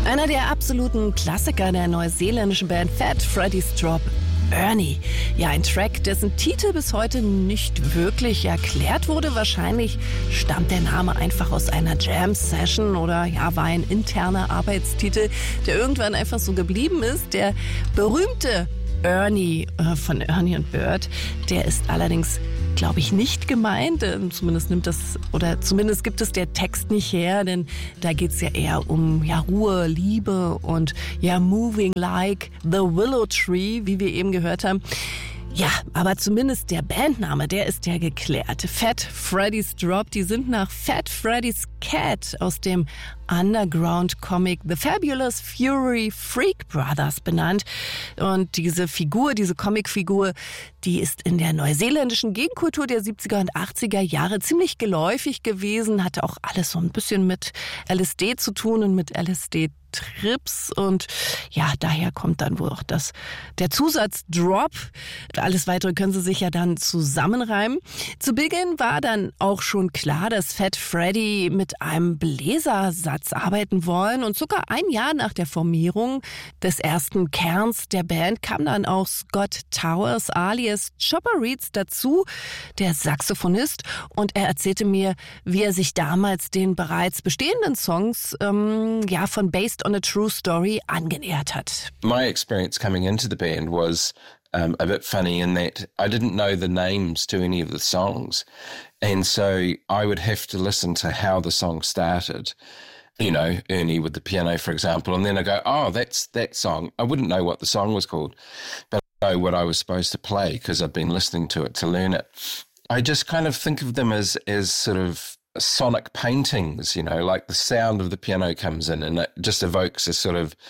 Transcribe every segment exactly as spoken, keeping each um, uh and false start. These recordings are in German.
Einer der absoluten Klassiker der neuseeländischen Band Fat Freddy's Drop, Ernie. Ja, ein Track, dessen Titel bis heute nicht wirklich erklärt wurde. Wahrscheinlich stammt der Name einfach aus einer Jam-Session oder ja, war ein interner Arbeitstitel, der irgendwann einfach so geblieben ist. Der berühmte Ernie äh, von Ernie und Bert, der ist allerdings, glaube ich, nicht gemeint. Zumindest nimmt das, oder zumindest gibt es der Text nicht her, denn da geht es ja eher um ja, Ruhe, Liebe und ja, moving like the willow tree, wie wir eben gehört haben. Ja, aber zumindest der Bandname, der ist ja geklärt. Fat Freddy's Drop, die sind nach Fat Freddy's Cat aus dem Underground-Comic The Fabulous Fury Freak Brothers benannt. Und diese Figur, diese Comicfigur, die ist in der neuseeländischen Gegenkultur der siebziger und achtziger Jahre ziemlich geläufig gewesen, hatte auch alles so ein bisschen mit L S D zu tun und mit L S D Trips und ja, daher kommt dann wohl auch das, der Zusatz Drop. Alles Weitere können Sie sich ja dann zusammenreimen. Zu Beginn war dann auch schon klar, dass Fat Freddy mit einem Bläsersatz arbeiten wollen und sogar ein Jahr nach der Formierung des ersten Kerns der Band kam dann auch Scott Towers alias Chopper Reeds dazu, der Saxophonist, und er erzählte mir, wie er sich damals den bereits bestehenden Songs ähm, ja von Based on a True Story angenähert hat. My experience coming into the band was um, a bit funny in that I didn't know the names to any of the songs, and so I would have to listen to how the song started. You know, Ernie with the piano, for example, and then I go, oh, that's that song. I wouldn't know what the song was called, but I know what I was supposed to play because I've been listening to it to learn it. I just kind of think of them as as sort of sonic paintings, you know, like the sound of the piano comes in and it just evokes a sort of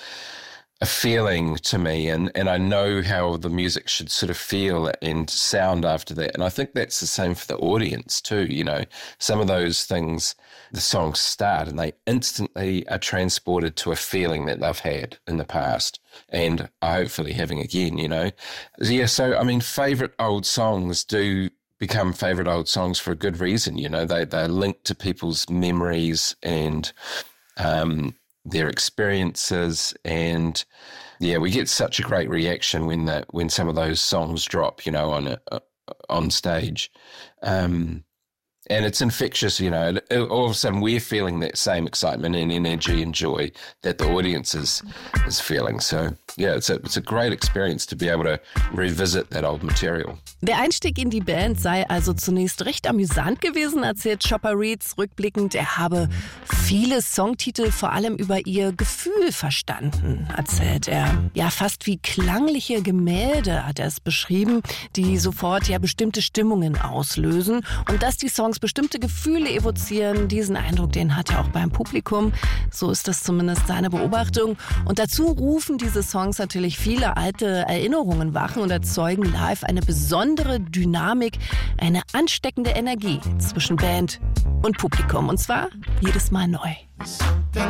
a feeling to me, and, and I know how the music should sort of feel and sound after that. And I think that's the same for the audience too, you know. Some of those things, the songs start and they instantly are transported to a feeling that they've had in the past and are hopefully having again, you know. Yeah, so, I mean, favourite old songs do become favourite old songs for a good reason, you know. They, they're linked to people's memories and um, their experiences, and yeah, we get such a great reaction when that when some of those songs drop, you know, on a, on stage. Um, And it's infectious, you know. All of a sudden we're feeling that same excitement and energy and joy that the audience is, is feeling. So, yeah, it's a, it's a great experience to be able to revisit that old material. Der Einstieg in die Band sei also zunächst recht amüsant gewesen, erzählt Chopper Reeds rückblickend. Er habe viele Songtitel vor allem über ihr Gefühl verstanden, erzählt er. Ja, fast wie klangliche Gemälde hat er es beschrieben, die sofort ja bestimmte Stimmungen auslösen. Und dass die Songs bestimmte Gefühle evozieren, diesen Eindruck, den hat er auch beim Publikum. So ist das zumindest seine Beobachtung. Und dazu rufen diese Songs natürlich viele alte Erinnerungen wach und erzeugen live eine besondere Dynamik, eine ansteckende Energie zwischen Band und Publikum. Und zwar jedes Mal neu.